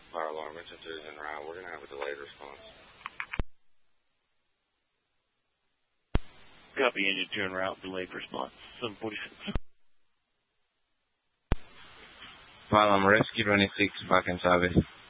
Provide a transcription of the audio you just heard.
Fire alarm, engine 2 is en route. We're going to have a delayed response. Copy, engine 2 en route, delayed response, 746. Fire alarm, rescue 26, back in service.